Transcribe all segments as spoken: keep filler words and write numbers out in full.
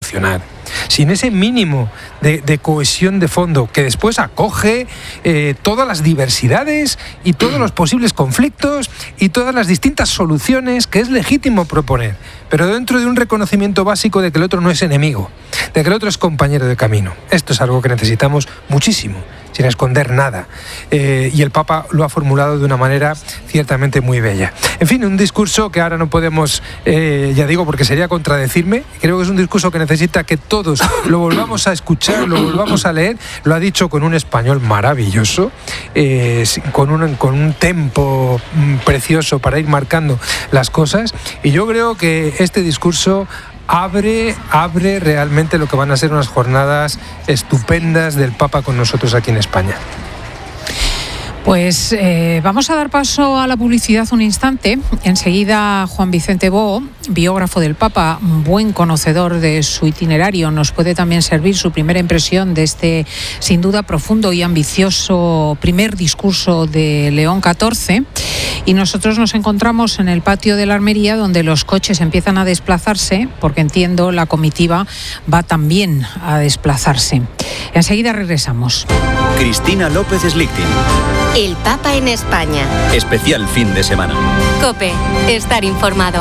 sin ese mínimo de, de cohesión de fondo que después acoge eh, todas las diversidades y todos los posibles conflictos y todas las distintas soluciones que es legítimo proponer, pero dentro de un reconocimiento básico de que el otro no es enemigo, de que el otro es compañero de camino. Esto es algo que necesitamos muchísimo, sin esconder nada. Eh, y el Papa lo ha formulado de una manera ciertamente muy bella. En fin, un discurso que ahora no podemos, eh, ya digo, porque sería contradecirme. Creo que es un discurso que necesita que todos lo volvamos a escuchar, lo volvamos a leer. Lo ha dicho con un español maravilloso, eh, con un, con un tempo precioso para ir marcando las cosas. Y yo creo que este discurso Abre, abre realmente lo que van a ser unas jornadas estupendas del Papa con nosotros aquí en España. Pues eh, vamos a dar paso a la publicidad un instante. Enseguida Juan Vicente Boo, biógrafo del Papa, buen conocedor de su itinerario, nos puede también servir su primera impresión de este, sin duda, profundo y ambicioso primer discurso de León catorce. Y nosotros nos encontramos en el patio de la Armería, donde los coches empiezan a desplazarse, porque entiendo la comitiva va también a desplazarse. Enseguida regresamos. Cristina López Slichting. El Papa en España. Especial fin de semana. COPE. Estar informado.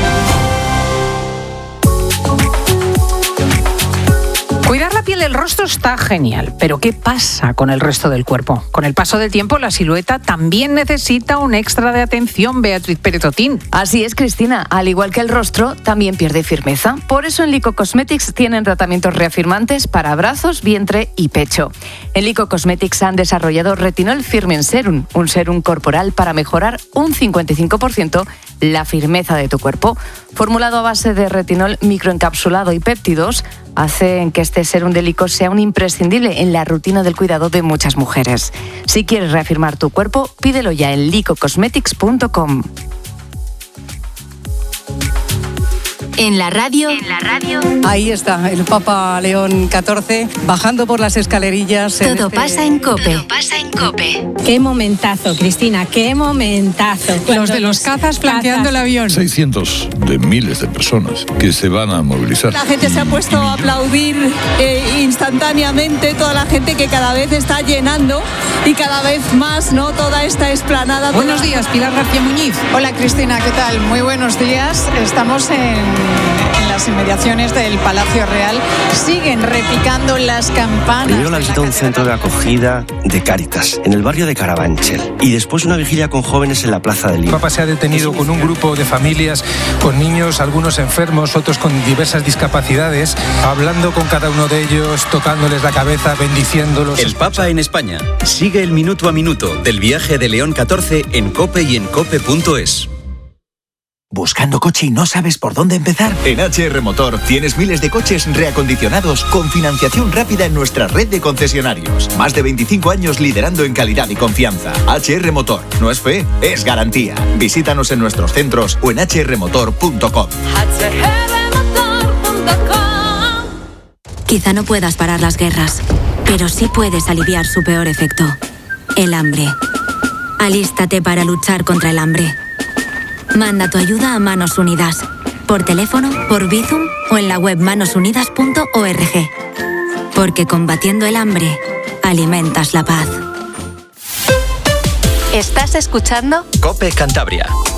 Cuidar la piel del rostro está genial, pero ¿qué pasa con el resto del cuerpo? Con el paso del tiempo, la silueta también necesita un extra de atención, Beatriz Pérez Otín. Así es, Cristina. Al igual que el rostro, también pierde firmeza. Por eso en Lyko Cosmetics tienen tratamientos reafirmantes para brazos, vientre y pecho. En Lyko Cosmetics han desarrollado Retinol Firming Serum, un serum corporal para mejorar un cincuenta y cinco por ciento la firmeza de tu cuerpo. Formulado a base de retinol microencapsulado y péptidos, hacen que este serum de Lyko sea un imprescindible en la rutina del cuidado de muchas mujeres. Si quieres reafirmar tu cuerpo, pídelo ya en lyko cosmetics punto com. En la radio. En la radio. Ahí está el Papa León catorce bajando por las escalerillas. Todo este... pasa en COPE. Todo pasa en COPE. Qué momentazo, Cristina, qué momentazo. Cuando los de los cazas flanqueando el avión. seiscientos de miles de personas que se van a movilizar. La gente se ha puesto a aplaudir eh, instantáneamente, toda la gente que cada vez está llenando y cada vez más, ¿no? Toda esta explanada. Buenos toda... días, Pilar García Muñiz. Hola, Cristina, ¿qué tal? Muy buenos días. Estamos en... en las inmediaciones del Palacio Real. Siguen repicando las campanas. Primero la visita a un centro de acogida de Cáritas, en el barrio de Carabanchel, y después una vigilia con jóvenes en la Plaza de Lima. El Papa se ha detenido con un grupo de familias, con niños, algunos enfermos, otros con diversas discapacidades, hablando con cada uno de ellos, tocándoles la cabeza, bendiciéndolos. El Papa en España. Sigue el minuto a minuto del viaje de León catorce en COPE y en cope punto es. ¿Buscando coche y no sabes por dónde empezar? En H R Motor tienes miles de coches reacondicionados con financiación rápida en nuestra red de concesionarios. Más de veinticinco años liderando en calidad y confianza. H R Motor. No es fe, es garantía. Visítanos en nuestros centros o en h r motor punto com. Quizá no puedas parar las guerras, pero sí puedes aliviar su peor efecto. El hambre. Alístate para luchar contra el hambre. Manda tu ayuda a Manos Unidas, por teléfono, por Bizum o en la web manos unidas punto org. Porque combatiendo el hambre, alimentas la paz. ¿Estás escuchando? COPE Cantabria.